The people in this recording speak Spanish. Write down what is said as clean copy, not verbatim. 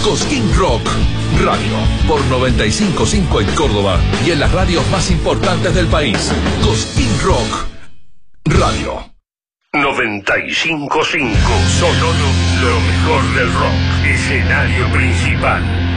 Cosquín Rock Radio, por 95.5 en Córdoba y en las radios más importantes del país. Cosquín Rock Radio. 95.5. Solo lo mejor del rock. Escenario principal.